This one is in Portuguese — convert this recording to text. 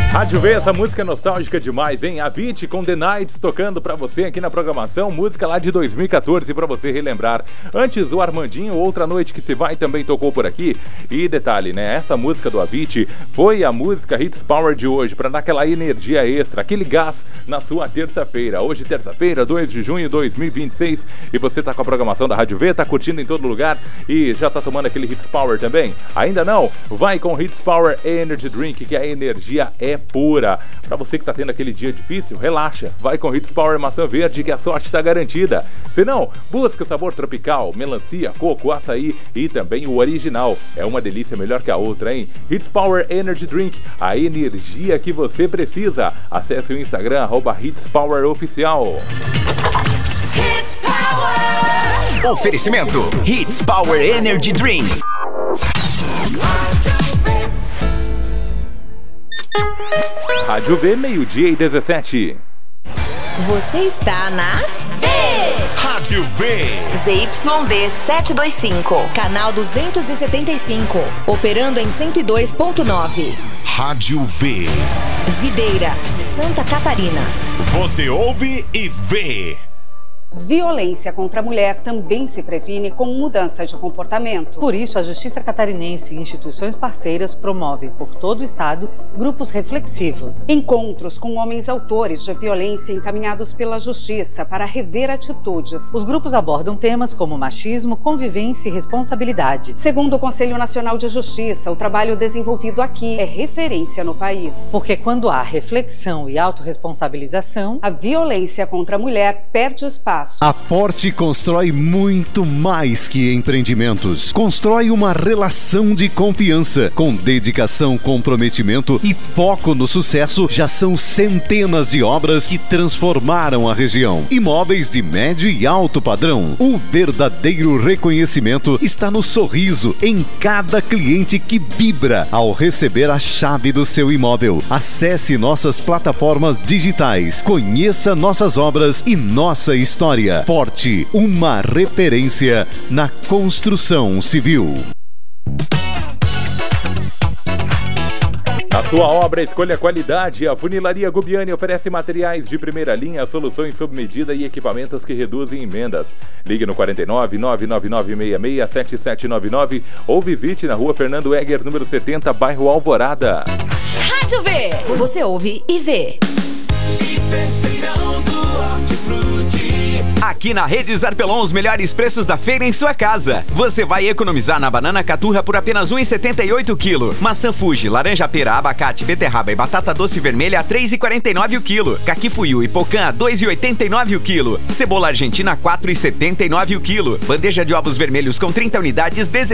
Rádio V, essa música é nostálgica demais, hein? A Beat com The Nights tocando pra você aqui na programação, música lá de 2014 pra você relembrar. Antes, o Armandinho, Outra Noite Que Se Vai, também tocou por aqui. E detalhe, né? Essa música do Avicii foi a música Hits Power de hoje, pra dar aquela energia extra, aquele gás na sua terça-feira. Hoje, terça-feira, 2 de junho de 2026, e você tá com a programação da Rádio V, tá curtindo em todo lugar e já tá tomando aquele Hits Power também? Ainda não? Vai com Hits Power Energy Drink, que a energia é pura. Pra você que tá tendo aquele dia difícil, relaxa. Vai com Hits Power Maçã Verde, que a sorte tá garantida. Se não, busca o sabor tropical, melancia, coco, açaí e também o original. É uma delícia melhor que a outra, hein? Hits Power Energy Drink, a energia que você precisa. Acesse o Instagram, @HitsPowerOficial. Hits Power. Oferecimento Hits Power Energy Drink. Rádio V, 12:17. Você está na V. Rádio V. ZYD 725, canal 275, operando em 102.9. Rádio V. Videira, Santa Catarina. Você ouve e vê. Violência contra a mulher também se previne com mudança de comportamento. Por isso, a Justiça Catarinense e instituições parceiras promovem por todo o estado grupos reflexivos. Encontros com homens autores de violência encaminhados pela Justiça para rever atitudes. Os grupos abordam temas como machismo, convivência e responsabilidade. Segundo o Conselho Nacional de Justiça, o trabalho desenvolvido aqui é referência no país. Porque quando há reflexão e autorresponsabilização, a violência contra a mulher perde espaço. A Forte constrói muito mais que empreendimentos. Constrói uma relação de confiança. Com dedicação, comprometimento e foco no sucesso, já são centenas de obras que transformaram a região. Imóveis de médio e alto padrão. O verdadeiro reconhecimento está no sorriso em cada cliente que vibra ao receber a chave do seu imóvel. Acesse nossas plataformas digitais. Conheça nossas obras e nossa história. Forte, uma referência na construção civil. A sua obra escolha qualidade. A Funilaria Gubiani oferece materiais de primeira linha, soluções sob medida e equipamentos que reduzem emendas. Ligue no 49 99966 7799 ou visite na Rua Fernando Egger, número 70, bairro Alvorada. Rádio V. Você ouve e vê. Hiperfeirão do Hortifruti. Aqui na Rede Zarpelon, os melhores preços da feira em sua casa. Você vai economizar na banana caturra por apenas R$ 1,78 o quilo. Maçã Fuji, laranja pera, abacate, beterraba e batata doce vermelha a R$ 3,49 o quilo. Caqui fuiu e pocã a R$ 2,89 o quilo. Cebola argentina a R$ 4,79 o quilo. Bandeja de ovos vermelhos com 30 unidades,